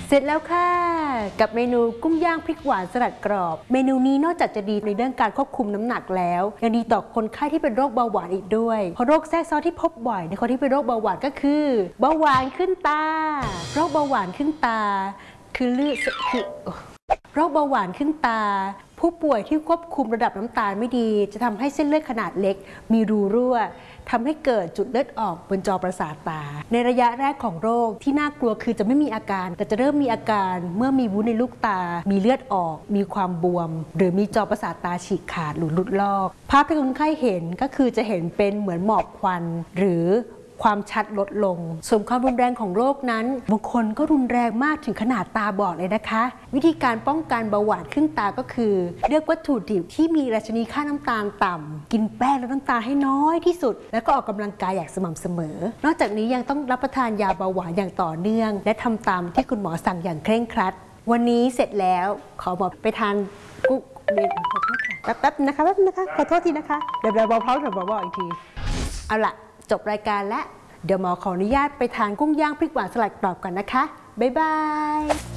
เสร็จแล้วค่ะกับเมนูกุ้งย่างพริกหวานสลัดกรอบเมนูนี้นอกจากจะดีในเรื่องการควบคุมน้ำหนักแล้วยังดีต่อคนไข้ที่เป็นโรคเบาหวานอีกด้วยเพราะโรคแทรกซ้อนที่พบบ่อยในคนที่เป็นโรคเบาหวานก็คือเบาหวานขึ้นตาโรคเบาหวานขึ้นตาคือโรคเบาหวานขึ้นตาผู้ป่วยที่ควบคุมระดับน้ำตาลไม่ดีจะทำให้เส้นเลือดขนาดเล็กมีรูรั่วทำให้เกิดจุดเลือดออกบนจอประสาทตาในระยะแรกของโรคที่น่ากลัวคือจะไม่มีอาการแต่จะเริ่มมีอาการเมื่อมีวุ้นในลูกตามีเลือดออกมีความบวมหรือมีจอประสาทตาฉีกขาดหรือหลุดลอกภาพที่คนไข้เห็นก็คือจะเห็นเป็นเหมือนหมอกควันหรือความชัดลดลงส่วนความรุนแรงของโรคนั้นบางคนก็รุนแรงมากถึงขนาดตาบอดเลยนะคะวิธีการป้องกันเบาหวานขึ้นตาก็คือเลือกวัตถุดิบที่มีดัชนีค่าน้ำตาลต่ำกินแป้งและน้ำตาลให้น้อยที่สุดแล้วก็ออกกำลังกายอย่างสม่ำเสมอนอกจากนี้ยังต้องรับประทานยาเบาหวานอย่างต่อเนื่องและทำตามที่คุณหมอสั่งอย่างเคร่งครัดวันนี้เสร็จแล้วขอบอกไปทานกุ๊กแป๊บนะคะขอโทษทีนะคะเดี๋ยวเราเผาถึงบอกอีกทีเอาล่ะจบรายการและเดี๋ยวหมอขออนุญาตไปทานกุ้งย่างพริกหวานสลัดกรอบก่อนนะคะบ๊ายบาย